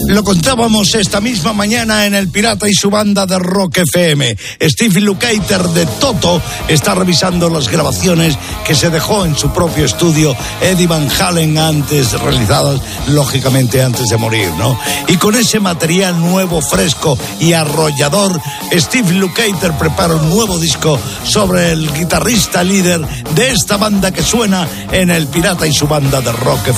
Lo contábamos esta misma mañana en El Pirata y su banda de Rock FM. Steve Lukather de Toto está revisando las grabaciones que se dejó en su propio estudio Eddie Van Halen realizadas, lógicamente, antes de morir, ¿no? Y con ese material nuevo, fresco y arrollador, Steve Lukather prepara un nuevo disco sobre el guitarrista líder de esta banda que suena en El Pirata y su banda de Rock FM.